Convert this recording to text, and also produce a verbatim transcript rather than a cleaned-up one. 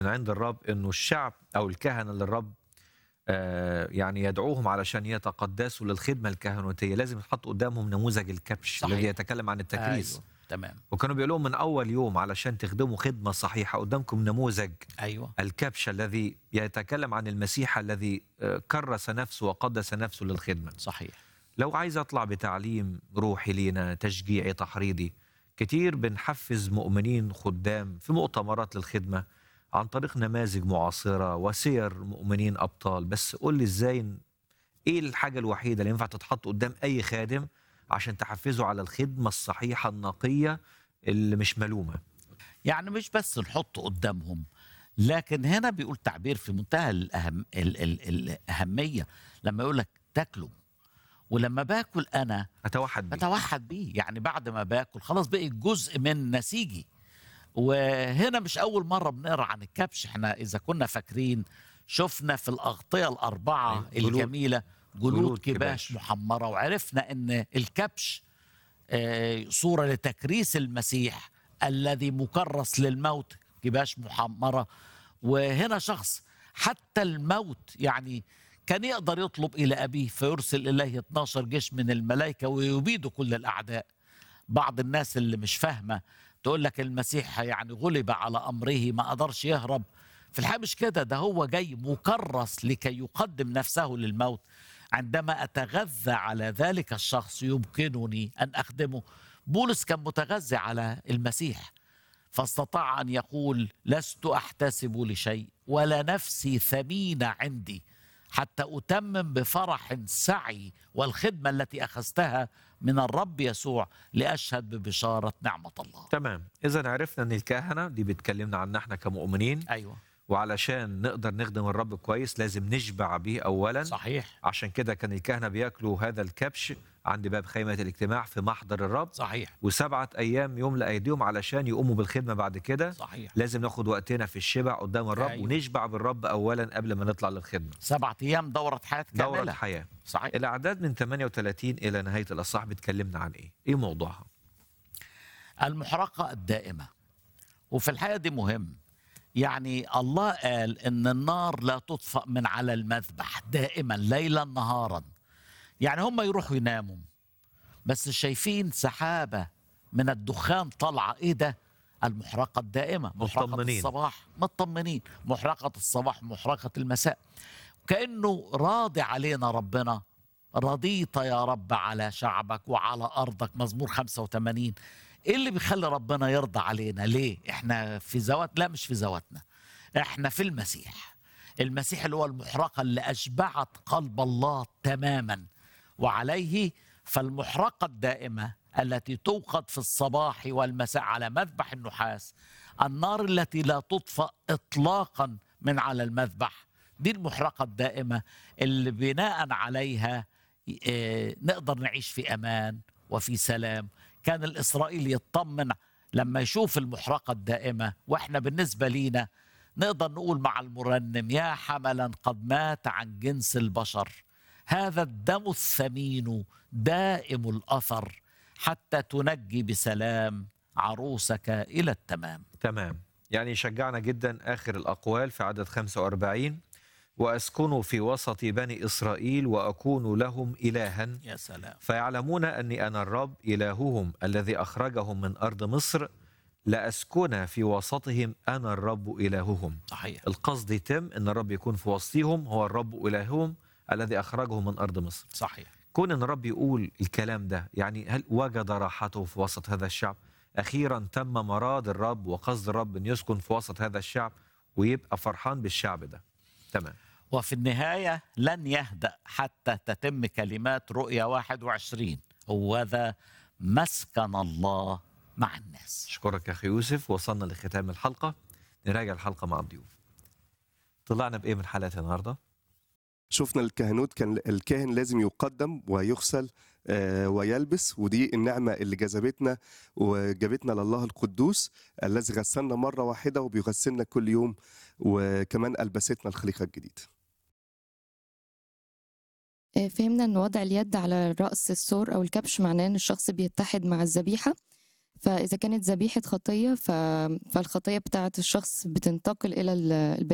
من عند الرب انه الشعب او الكهنه اللي الرب آه، يعني يدعوهم علشان يتقدسوا للخدمه الكهنوتيه لازم يتحط قدامهم نموذج الكبش الذي صحيح. يتكلم عن التكريس. ايوه تمام. وكانوا بيقولوا من اول يوم علشان تخدموا خدمه صحيحه قدامكم نموذج ايوه الكبش الذي يتكلم عن المسيح الذي آه، كرس نفسه وقدس نفسه للخدمه. صحيح. لو عايز اطلع بتعليم روحي لينا تشجيعي تحريضي، كتير بنحفز مؤمنين خدام في مؤتمرات للخدمة عن طريق نماذج معاصرة وسير مؤمنين أبطال. بس قول لي إزاي، إيه الحاجة الوحيدة اللي ينفع تتحط قدام أي خادم عشان تحفزه على الخدمة الصحيحة النقية اللي مش ملومة؟ يعني مش بس نحط قدامهم، لكن هنا بيقول تعبير في منتهى الأهم ال ال الأهمية لما يقول لك تاكلوا، ولما باكل أنا أتوحد بيه. بتوحد بيه، يعني بعد ما باكل خلاص بقي جزء من نسيجي. وهنا مش أول مرة بنقرأ عن الكبش، احنا إذا كنا فاكرين شفنا في الأغطية الأربعة أيوة. جلود الجميلة جلود جلود كباش كباش. محمرة، وعرفنا أن الكبش آه، صورة لتكريس المسيح الذي مكرس للموت، كباش محمرة. وهنا شخص حتى الموت يعني كان يقدر يطلب إلى أبيه فيرسل إليه اتناشر جيش من الملائكة ويبيدوا كل الأعداء. بعض الناس اللي مش فاهمة تقول لك المسيح يعني غلب على أمره ما قدرش يهرب. في الحقيقة مش كده، ده هو جاي مكرس لكي يقدم نفسه للموت. عندما أتغذى على ذلك الشخص يمكنني أن أخدمه. بولس كان متغذى على المسيح فاستطاع أن يقول لست أحتسب لشيء ولا نفسي ثمينة عندي حتى أتمم بفرح سعي والخدمة التي أخذتها من الرب يسوع لأشهد ببشارة نعمة الله. تمام، إذا عرفنا أن الكهنة دي بتكلمنا عنا احنا كمؤمنين، أيوة وعلشان نقدر نخدم الرب كويس لازم نشبع به أولا. صحيح. عشان كده كان الكهنة بياكلوا هذا الكبش عند باب خيمة الاجتماع في محضر الرب، صحيح. وسبعة أيام يملأ أيديهم علشان يقوموا بالخدمة بعد كده. صحيح. لازم ناخد وقتنا في الشبع قدام الرب، أيوة. ونشبع بالرب أولا قبل ما نطلع للخدمة. سبعة أيام دورة حياة دورة كاملة. حياة. صحيح. الأعداد من ثمانية وثلاثين إلى نهاية الأصحاح بتكلمنا عن إيه؟ إيه موضوعها؟ المحرقة الدائمة. وفي الحقيقة دي مهم، يعني الله قال إن النار لا تطفأ من على المذبح دائما ليلا نهارا. يعني هم يروحوا يناموا بس شايفين سحابة من الدخان طالعة. إيه ده؟ المحرقة الدائمة، محرقة مطمنين. الصباح مطمنين، محرقة الصباح محرقة المساء. كأنه راضي علينا ربنا. رضيت يا رب على شعبك وعلى أرضك، مزمور خمسة وثمانين. ايه اللي بيخلي ربنا يرضى علينا؟ ليه؟ احنا في ذوات؟ لا مش في ذواتنا، احنا في المسيح. المسيح اللي هو المحرقة اللي أشبعت قلب الله تماما، وعليه فالمحرقة الدائمة التي توقد في الصباح والمساء على مذبح النحاس، النار التي لا تطفأ إطلاقا من على المذبح، دي المحرقة الدائمة اللي بناء عليها اه نقدر نعيش في أمان وفي سلام. كان الإسرائيلي يطمن لما يشوف المحرقة الدائمة، وإحنا بالنسبة لينا نقدر نقول مع المرنم يا حملا قد مات عن جنس البشر، هذا الدم الثمين دائم الأثر حتى تنجي بسلام عروسك إلى التمام. تمام، يعني يشجعنا جدا آخر الأقوال في عدد خمسة وأربعين: وأسكن في وسط بني إسرائيل وأكون لهم إلها، يا سلام. فيعلمون أني أنا الرب إلههم الذي أخرجهم من أرض مصر، لأسكن في وسطهم أنا الرب إلههم. صحيح. القصد يتم أن الرب يكون في وسطهم، هو الرب إلههم الذي أخرجهم من أرض مصر. صحيح. كون أن الرب يقول الكلام ده، يعني هل وجد راحته في وسط هذا الشعب؟ أخيرا تم مراد الرب وقصد الرب أن يسكن في وسط هذا الشعب ويبقى فرحان بالشعب ده. تمام. وفي النهاية لن يهدأ حتى تتم كلمات رؤيا واحد وعشرين: وذا مسكن الله مع الناس. أشكرك يا أخي يوسف. وصلنا لختام الحلقة، نراجع الحلقة مع الضيوف. طلعنا بإيه من حلقة النهاردة؟ شفنا الكهنوت كان الكاهن لازم يقدم ويغسل آه، ويلبس، ودي النعمة اللي جذبتنا وجابتنا لله القدوس الذي غسلنا مرة واحدة وبيغسلنا كل يوم، وكمان ألبستنا الخليقة الجديدة. آه، فهمنا ان وضع اليد على رأس الثور او الكبش معناه ان الشخص بيتحد مع الذبيحة. فإذا كانت ذبيحة خطية ف... فالخطية بتاعة الشخص بتنتقل إلى ال-